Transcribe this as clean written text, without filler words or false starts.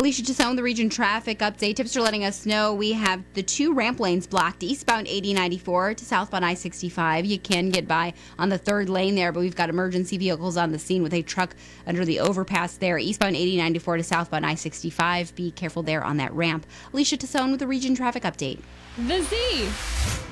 Alicia Tassone, the region traffic update. Tips are letting us know we have the 2 ramp lanes blocked eastbound 8094 to southbound I-65. You can get by on the 3rd lane there, but we've got emergency vehicles on the scene with a truck under the overpass there. Eastbound 8094 to southbound I-65. Be careful there on that ramp. Alicia Tassone with the region traffic update. The Z.